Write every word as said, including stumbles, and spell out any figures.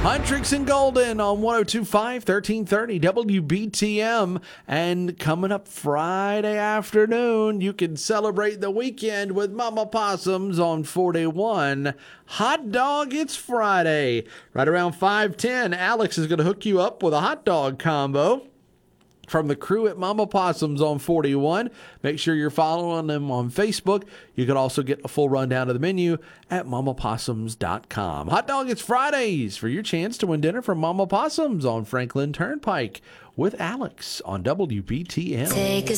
Huntrix and Golden on one oh two point five, thirteen thirty W B T M. And coming up Friday afternoon, you can celebrate the weekend with Mama Possums on forty-one. Hot Dog, it's Friday. Right around five ten, Alex is going to hook you up with a hot dog combo from the crew at Mama Possums on forty-one. Make sure you're following them on Facebook. You can also get a full rundown of the menu at mama possums dot com. Hot Dog, it's Fridays for your chance to win dinner from Mama Possums on Franklin Turnpike with Alex on W B T M. Take a